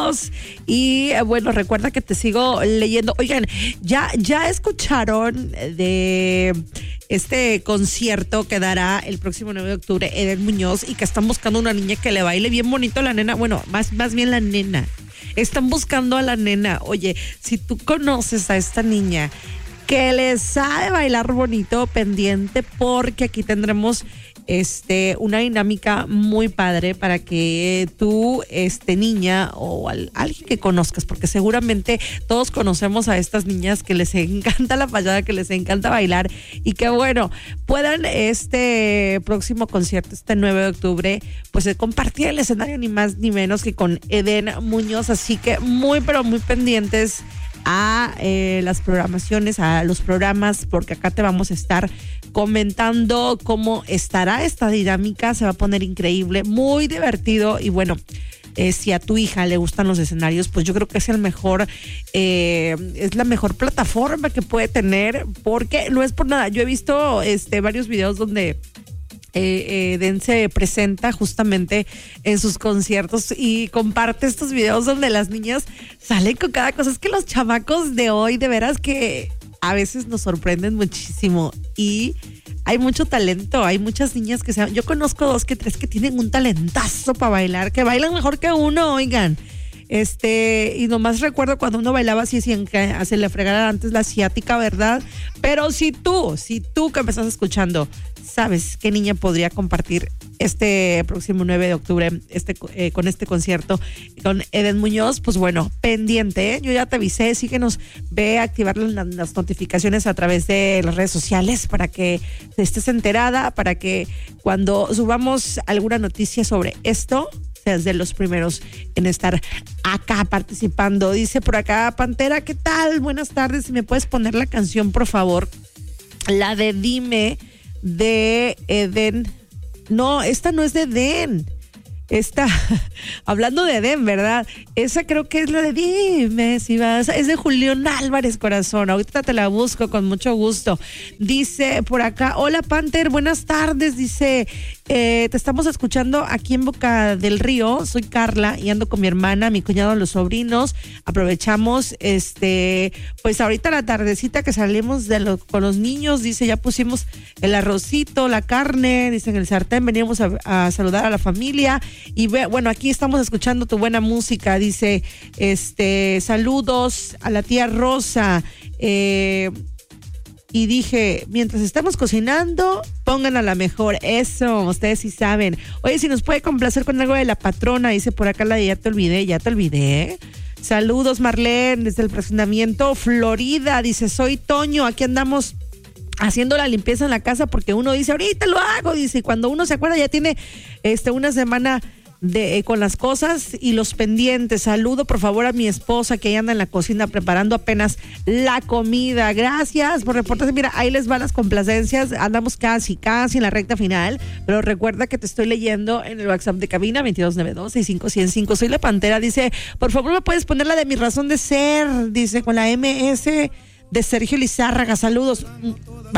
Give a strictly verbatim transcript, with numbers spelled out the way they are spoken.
Muñoz. Y eh, bueno, recuerda que te sigo leyendo. Oigan, ya, ya escucharon de este concierto que dará el próximo nueve de octubre Eden Muñoz y que están buscando una niña que le baile bien bonito a la nena. Bueno, más, más bien la nena. Están buscando a la nena. Oye, si tú conoces a esta niña que le sabe bailar bonito, pendiente, porque aquí tendremos este una dinámica muy padre para que tú, este niña o al, alguien que conozcas, porque seguramente todos conocemos a estas niñas que les encanta la payada, que les encanta bailar y que bueno, puedan este próximo concierto, este nueve de octubre, pues compartir el escenario ni más ni menos que con Eden Muñoz, así que muy pero muy pendientes a eh, las programaciones, a los programas, porque acá te vamos a estar comentando cómo estará esta dinámica. Se va a poner increíble, muy divertido y bueno, eh, si a tu hija le gustan los escenarios, pues yo creo que es el mejor, eh, es la mejor plataforma que puede tener, porque no es por nada. Yo he visto este varios videos donde Eh, eh, Den se presenta justamente en sus conciertos y comparte estos videos donde las niñas salen con cada cosa. Es que los chamacos de hoy de veras que a veces nos sorprenden muchísimo y hay mucho talento, hay muchas niñas que se... Yo conozco dos que tres que tienen un talentazo para bailar, que bailan mejor que uno, oigan. Este, y nomás recuerdo cuando uno bailaba así, así en que se le fregara antes la asiática, ¿verdad? Pero si tú, si tú que me estás escuchando, sabes qué niña podría compartir este próximo nueve de octubre este, eh, con este concierto con Eden Muñoz, pues bueno, pendiente, ¿eh? Yo ya te avisé, síguenos, ve a activar las, las notificaciones a través de las redes sociales para que estés enterada, para que cuando subamos alguna noticia sobre esto, seas de los primeros en estar acá participando. Dice por acá, Pantera, ¿qué tal? Buenas tardes, si me puedes poner la canción, por favor, la de Dime de Eden. No, esta no es de Eden. Esta, hablando de Eden, ¿verdad? Esa creo que es la de Dime si vas. Es de Julián Álvarez, corazón. Ahorita te la busco con mucho gusto. Dice por acá, hola Panther, buenas tardes. Dice, eh, te estamos escuchando aquí en Boca del Río. Soy Carla y ando con mi hermana, mi cuñado, los sobrinos. Aprovechamos, este, pues ahorita la tardecita que salimos de lo, con los niños. Dice, ya pusimos el arrocito, la carne, dice en el sartén. Venimos a, a saludar a la familia. Y bueno, aquí estamos escuchando tu buena música. Dice, este, saludos a la tía Rosa. Eh, y dije, mientras estamos cocinando, pongan a la mejor. Eso, ustedes sí saben. Oye, si nos puede complacer con algo de La Patrona, dice por acá la de Ya te olvidé, ya te olvidé. Saludos, Marlene, desde el fraccionamiento Florida. Dice, soy Toño, aquí andamos haciendo la limpieza en la casa porque uno dice, ahorita lo hago, dice, y cuando uno se acuerda ya tiene este una semana de eh, con las cosas y los pendientes. Saludo por favor a mi esposa que anda en la cocina preparando apenas la comida. Gracias por reportarse. Mira, ahí les van las complacencias. Andamos casi, casi en la recta final, pero recuerda que te estoy leyendo en el WhatsApp de cabina veintidós noventa y dos, sesenta y cinco ciento cinco. Soy la Pantera. Dice, por favor me puedes poner la de Mi Razón de Ser, dice, con la M S de Sergio Lizárraga. Saludos.